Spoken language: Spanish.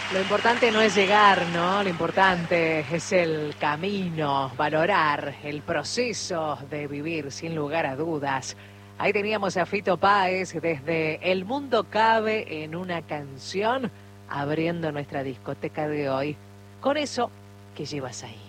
Lo importante no es llegar, ¿no? Lo importante es el camino, valorar el proceso de vivir, sin lugar a dudas. Ahí teníamos a Fito Páez desde El Mundo Cabe en una canción, abriendo nuestra discoteca de hoy, con eso que llevas ahí.